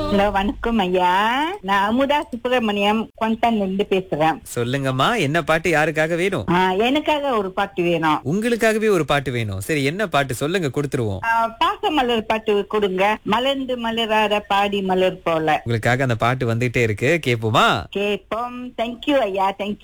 Hello, வணக்கம் ஐயா. நான் அமுதா சுப்பிரமணியம் குவந்தான்ல இருந்து பேசுறேன். சொல்லுங்கம்மா, என்ன பாட்டு யாருக்காக வேணும்? எனக்காக ஒரு பாட்டு வேணும். உங்களுக்காகவே ஒரு பாட்டு வேணும். சரி, என்ன பாட்டு சொல்லுங்க, கொடுத்துருவோம். பாச மலர் பாட்டு கொடுங்க. மலர்ந்து மலராத பாடி மலர் போல. உங்களுக்காக அந்த பாட்டு வந்துட்டே இருக்கு, கேப்போமா? கேப்போம். தேங்க்யூ ஐயா, தேங்க்யூ.